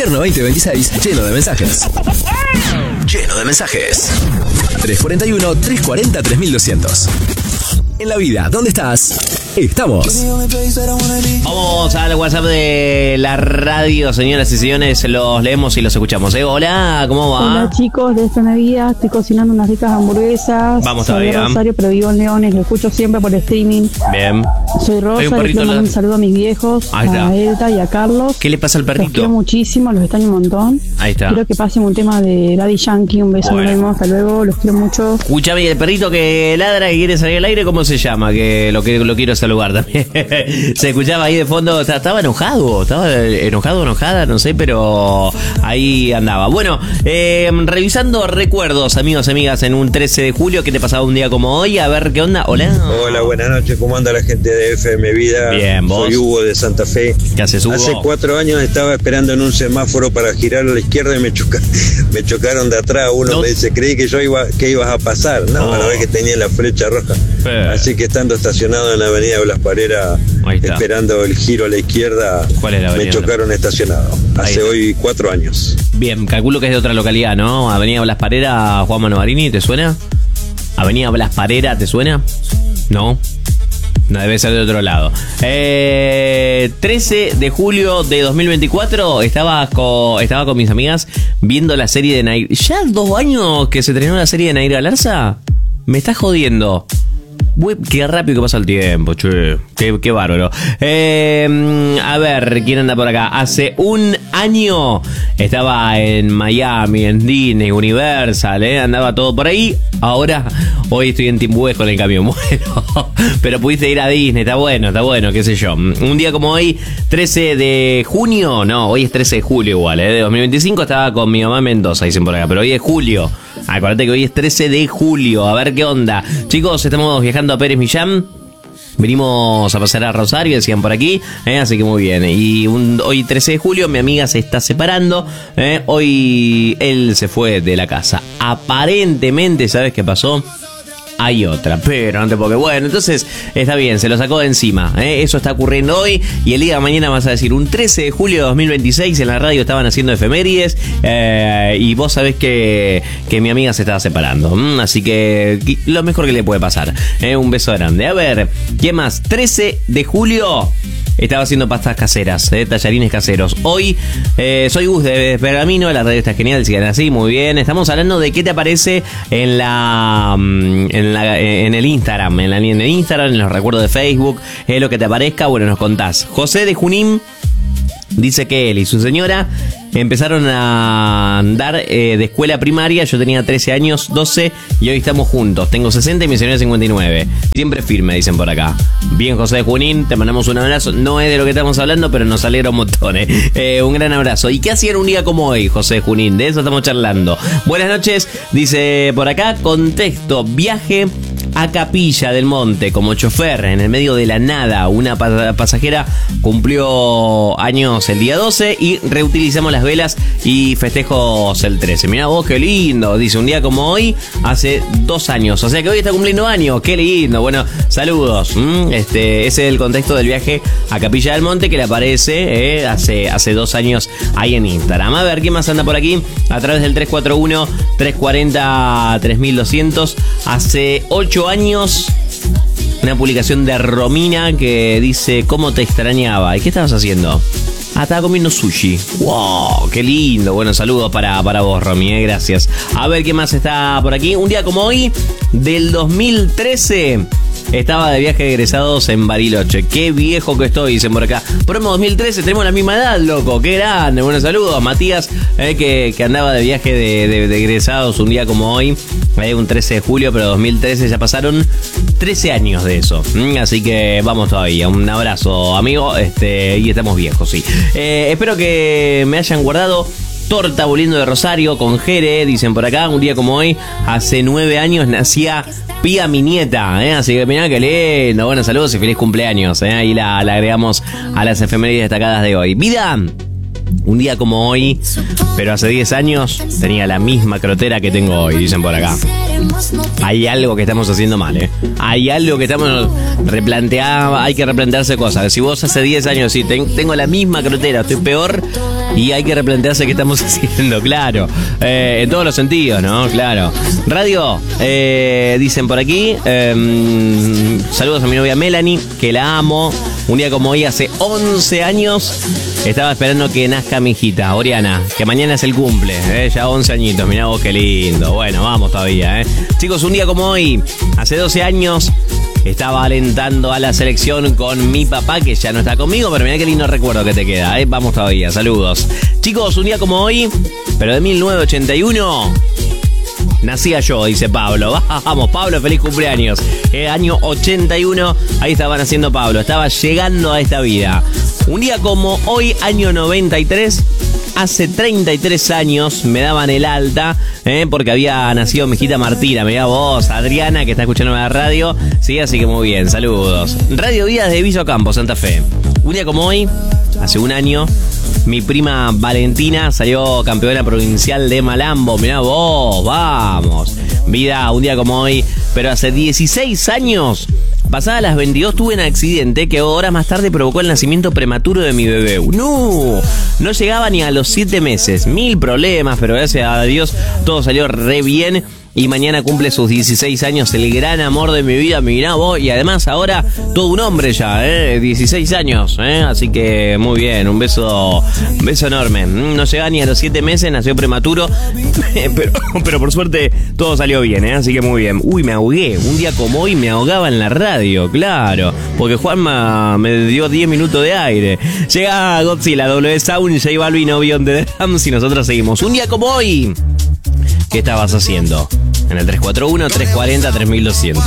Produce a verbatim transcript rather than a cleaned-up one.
Invierno veinte veintiséis, lleno de mensajes. Lleno de mensajes. tres cuatro uno, tres cuatro cero, tres mil doscientos. En la vida, ¿dónde estás? Estamos. Vamos al WhatsApp de la radio, señoras y señores. Los leemos y los escuchamos. ¿eh? Hola, ¿cómo va? Hola chicos, de F M Vida. Estoy cocinando unas ricas hamburguesas. Vamos Soy todavía. Rosario, pero vivo en Leones. Lo escucho siempre por streaming. Bien. Soy Rosa. Hay un Les perrito quiero mandar la- un saludo a mis viejos, Ahí está. a Elta y a Carlos. ¿Qué le pasa al Los quiero perrito? muchísimo, los extraño un montón. Ahí está. Quiero que pasen un tema de Daddy Yankee. Un beso, Bueno. nos vemos. Hasta luego, los quiero mucho. Escuchame, el perrito que ladra y quiere salir al aire, ¿cómo se llama? Que lo, que lo quiero saludar también. Se escuchaba ahí de fondo, ta- estaba enojado, estaba enojado, enojada, no sé, pero ahí andaba. Bueno, eh, revisando recuerdos, amigos, amigas, en un trece de julio, ¿qué te pasaba un día como hoy? A ver, ¿qué onda? Hola. Hola, buenas noches. ¿Cómo anda la gente de F M Vida? Bien, ¿vos? Soy Hugo de Santa Fe. ¿Qué haces, Hugo? Hace cuatro años estaba esperando en un semáforo para girar a la izquierda y me, choca, me chocaron de atrás. Uno No. me dice, creí que yo iba que ibas a pasar. No, Oh. a la vez que tenía la flecha roja. Eh. Así que estando estacionado en la avenida Blas Parera, Ahí está. esperando el giro a la izquierda, ¿Cuál es la me avenida? chocaron estacionado. Hace está. hoy cuatro años. Bien, calculo que es de otra localidad, ¿no? Avenida Blas Parera, Juan Manovarini, ¿te suena? Avenida Blas Parera, ¿te suena? No. No, debe ser de otro lado. Eh, trece de julio de dos mil veinticuatro estaba con, estaba con mis amigas viendo la serie de Nair. ¿Ya dos años que se estrenó la serie de Nair Galarza? Me estás jodiendo. Uy, qué rápido que pasa el tiempo, che. Qué, qué bárbaro. Eh, a ver, ¿quién anda por acá? Hace un año estaba en Miami, en Disney, Universal, ¿eh? Andaba todo por ahí. Ahora, hoy estoy en Timbúes con el camión. Bueno, pero pudiste ir a Disney, está bueno, está bueno, qué sé yo. Un día como hoy, trece de junio, no, hoy es trece de julio igual, ¿eh? De dos mil veinticinco estaba con mi mamá en Mendoza, dicen por acá, pero hoy es julio. Acuérdate que hoy es trece de julio, a ver qué onda. Chicos, estamos viajando a Pérez Millán. Venimos a pasar a Rosario, decían por aquí, ¿eh? Así que muy bien. Y un, hoy trece de julio mi amiga se está separando, ¿eh? Hoy él se fue de la casa. Aparentemente, ¿sabes qué pasó? Hay otra, pero no te puedo. Bueno, entonces está bien, se lo sacó de encima, ¿eh? Eso está ocurriendo hoy. Y el día de mañana vas a decir, un trece de julio de dos mil veintiséis en la radio estaban haciendo efemérides, eh, y vos sabés que, que mi amiga se estaba separando, ¿m? Así que lo mejor que le puede pasar, ¿eh? Un beso grande. A ver, ¿qué más? trece de julio estaba haciendo pastas caseras, ¿eh? Tallarines caseros. Hoy eh, soy Gus de Pergamino, la radio está genial, sigan así, muy bien. Estamos hablando de qué te aparece en la en, la, en el Instagram, en, la, en el Instagram, en los recuerdos de Facebook, es lo que te aparezca, bueno, nos contás. José de Junín dice que él y su señora empezaron a andar eh, de escuela primaria. Yo tenía trece años, doce, y hoy estamos juntos. Tengo sesenta y mi señora cincuenta y nueve. Siempre firme, dicen por acá. Bien, José de Junín, te mandamos un abrazo. No es de lo que estamos hablando, pero nos alegra un montón, ¿eh? Eh, un gran abrazo. ¿Y qué hacían un día como hoy, José de Junín? De eso estamos charlando. Buenas noches, dice por acá. Contexto, viaje a Capilla del Monte como chofer en el medio de la nada. Una pasajera cumplió años el día doce y reutilizamos las velas y festejos el trece. Mirá vos, qué lindo. Dice, un día como hoy, hace dos años. O sea que hoy está cumpliendo años. Qué lindo. Bueno, saludos. ¿Mm? Este, ese es el contexto del viaje a Capilla del Monte que le aparece eh, hace, hace dos años ahí en Instagram. A ver, ¿quién más anda por aquí? A través del tres cuatro uno, tres cuatro cero, tres mil doscientos. Hace ocho años, una publicación de Romina que dice, ¿cómo te extrañaba? ¿Y qué estabas haciendo? Ah, estaba comiendo sushi. ¡Wow! ¡Qué lindo! Bueno, saludos para, para vos, Romy, ¿eh? Gracias. A ver, ¿qué más está por aquí? Un día como hoy, del dos mil trece... estaba de viaje de egresados en Bariloche. Qué viejo que estoy, dicen por acá. Promo dos mil trece, tenemos la misma edad, loco. Qué grande. Buenos saludos. Matías, eh, que, que andaba de viaje de, de, de egresados un día como hoy. Eh, un trece de julio, pero dos mil trece ya pasaron trece años de eso. Mm, así que vamos todavía. Un abrazo, amigo. Este, y estamos viejos, sí. Eh, espero que me hayan guardado torta volviendo de Rosario con Jere, dicen por acá. Un día como hoy, hace nueve años, nacía Pía, mi nieta, ¿eh? Así que mirá que lindo. Bueno, saludos y feliz cumpleaños, ¿eh? Ahí la, la agregamos a las efemérides destacadas de hoy. Vida, un día como hoy, pero hace diez años, tenía la misma crotera que tengo hoy, dicen por acá. Hay algo que estamos haciendo mal, ¿eh? Hay algo que estamos replanteando, hay que replantearse cosas. Si vos hace diez años, sí, ten, tengo la misma crotera, estoy peor, y hay que replantearse qué estamos haciendo, claro. Eh, en todos los sentidos, ¿no? Claro. Radio, eh, dicen por aquí, eh, saludos a mi novia Melanie, que la amo. Un día como hoy, hace once años, estaba esperando que nazca mi hijita, Oriana, que mañana es el cumple, ¿eh? Ya once añitos, mirá vos qué lindo. Bueno, vamos todavía, ¿eh? Chicos, un día como hoy, hace doce años, estaba alentando a la selección con mi papá, que ya no está conmigo, pero mirá qué lindo recuerdo que te queda, ¿eh? Vamos todavía, saludos. Chicos, un día como hoy, pero de mil novecientos ochenta y uno... nacía yo, dice Pablo. Vamos, Pablo, feliz cumpleaños. El año ochenta y uno, ahí estaba naciendo Pablo. Estaba llegando a esta vida. Un día como hoy, año noventa y tres, hace treinta y tres años me daban el alta, ¿eh? Porque había nacido mi hijita Martina. Mirá vos, Adriana, que está escuchando la radio. Sí, así que muy bien, saludos. Radio Díaz de Viso Campo, Santa Fe. Un día como hoy, hace un año, mi prima Valentina salió campeona provincial de Malambo. Mirá vos, vamos. Vida, un día como hoy, pero hace dieciséis años, pasadas las veintidós, tuve un accidente que horas más tarde provocó el nacimiento prematuro de mi bebé. No, no llegaba ni a los siete meses. Mil problemas, pero gracias a Dios todo salió re bien. Y mañana cumple sus dieciséis años, el gran amor de mi vida, mirá vos. Y además ahora todo un hombre ya, ¿eh? dieciséis años, ¿eh? Así que muy bien, un beso, un beso enorme. No llega ni a los siete meses, nació prematuro, pero, pero por suerte todo salió bien, ¿eh? Así que muy bien. Uy, me ahogué, un día como hoy me ahogaba en la radio, claro, porque Juanma me dio diez minutos de aire. Llega Godzilla, W Sound, J Balvin, Beyond the Drums, y nosotros seguimos. Un día como hoy, ¿qué estabas haciendo? En el tres cuatro uno, tres cuarenta, tres mil doscientos.